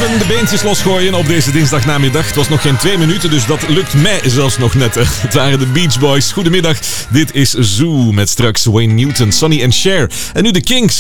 Even de beentjes losgooien op deze dinsdagnamiddag. Het was nog geen 2 minuten, dus dat lukt mij zelfs nog net. Het waren de Beach Boys. Goedemiddag, dit is Zoo met straks Wayne Newton, Sonny en Cher. En nu de Kinks.